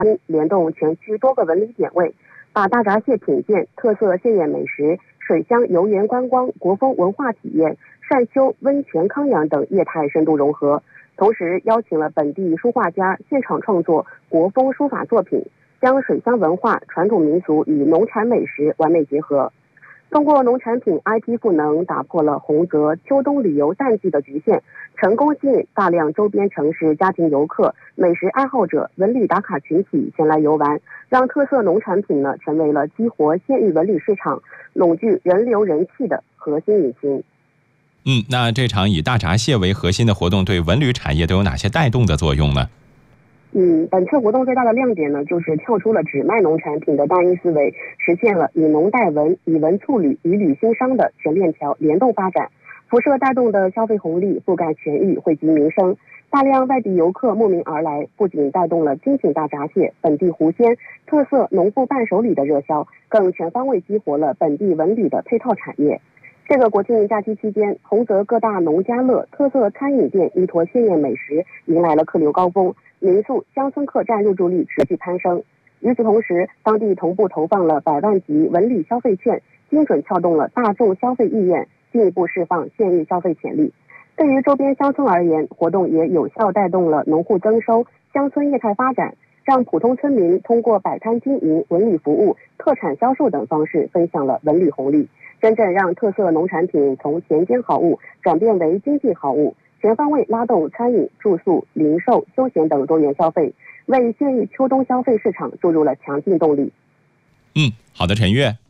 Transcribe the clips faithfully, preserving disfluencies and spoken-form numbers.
联动全区多个文旅点位，把大闸蟹品鉴、特色蟹宴美食、水乡游园观光、国风文化体验、善休、温泉康养等业态深度融合。同时邀请了本地书画家现场创作国风书法作品，将水乡文化、传统民俗与农产美食完美结合。通过农产品 I P 赋能，打破了洪泽秋冬旅游淡季的局限，成功吸引大量周边城市家庭游客、美食爱好者、文旅打卡群体前来游玩，让特色农产品呢成为了激活县域文旅市场、拢聚人流人气的核心引擎。 嗯，那这场以大闸蟹为核心的活动对文旅产业都有哪些带动的作用呢？ 嗯，本次活动最大的亮点呢，就是跳出了只卖农产品的单一思维，实现了以农带文、以文促旅、以旅兴商的全链条联动发展。辐射带动的消费红利覆盖全域，惠及民生。大量外地游客慕名而来，不仅带动了精品大闸蟹、本地湖鲜、特色农副伴手礼的热销，更全方位激活了本地文旅的配套产业。这个国庆假期期间，洪泽各大农家乐、特色餐饮店依托鲜艳美食，迎来了客流高峰，民宿、乡村客栈入住率持续攀升。与此同时，当地同步投放了百万级文旅消费券，精准撬动了大众消费意愿，进一步释放县域消费潜力。对于周边乡村而言，活动也有效带动了农户增收、乡村业态发展，让普通村民通过摆摊经营、文旅服务、特产销售等方式分享了文旅红利，真正让特色农产品从田间好物转变为经济好物，全方位拉动餐饮、住宿、零售、休闲等多元消费，为县域秋冬消费市场注入了强劲动力。 嗯，好的，陈悦。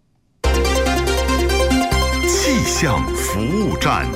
气象服务站。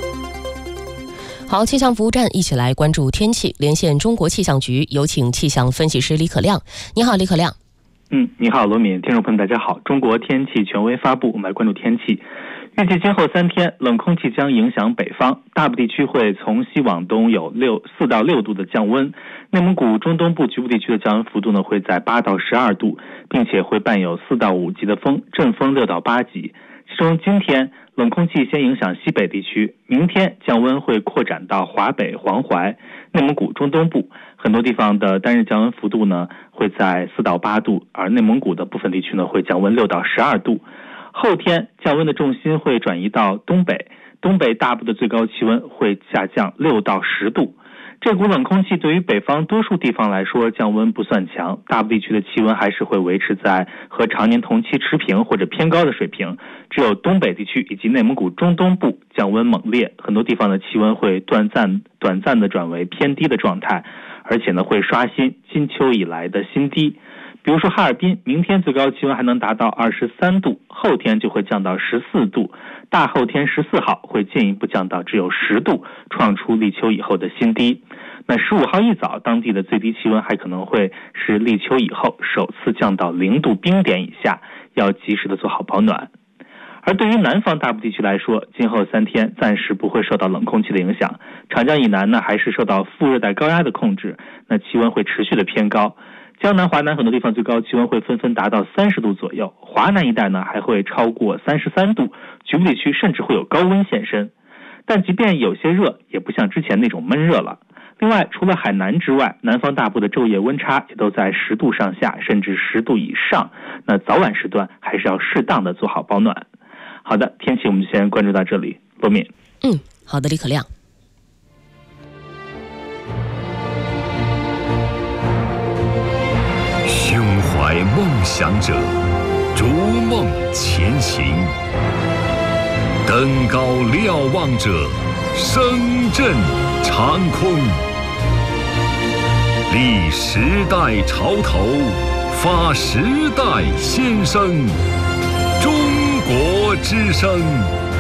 好，气象服务站一起来关注天气，连线中国气象局，有请气象分析师李可亮。你好，李可亮。 嗯，你好，罗敏，听众朋友们，大家好。中国天气权威发布，我们来关注天气。预计今后三天，冷空气将影响北方，大部地区会从西往东有六四到六度的降温。内蒙古中东部局部地区的降温幅度呢，会在八到十二度，并且会伴有四到五级的风，阵风六到八级。其中今天冷空气先影响西北地区，明天降温会扩展到华北、黄淮、内蒙古中东部，很多地方的单日降温幅度呢会在四到八度，而内蒙古的部分地区呢会降温六到十二度。后天降温的重心会转移到东北，东北大部的最高气温会下降六到十度。这股冷空气对于北方多数地方来说降温不算强，大部地区的气温还是会维持在和常年同期持平或者偏高的水平，只有东北地区以及内蒙古中东部降温猛烈，很多地方的气温会短暂短暂的转为偏低的状态，而且呢会刷新金秋以来的新低。比如说哈尔滨，明天最高气温还能达到二十三度，后天就会降到十四度，大后天十四号会进一步降到只有十度，创出立秋以后的新低。那十五号一早，当地的最低气温还可能会是立秋以后首次降到零度冰点以下，要及时的做好保暖。而对于南方大部地区来说，今后三天暂时不会受到冷空气的影响，长江以南呢还是受到副热带高压的控制，那气温会持续的偏高。江南、华南很多地方最高气温会纷纷达到三十度左右，华南一带呢还会超过三十三度，局部地区甚至会有高温现身。但即便有些热，也不像之前那种闷热了。另外，除了海南之外，南方大部的昼夜温差也都在十度上下，甚至十度以上。那早晚时段还是要适当的做好保暖。好的，天气我们就先关注到这里。罗敏。 嗯，好的，李可亮。 胸怀梦想者，逐梦前行；登高瞭望者，声震长空。立时代潮头，发时代先声。中国之声。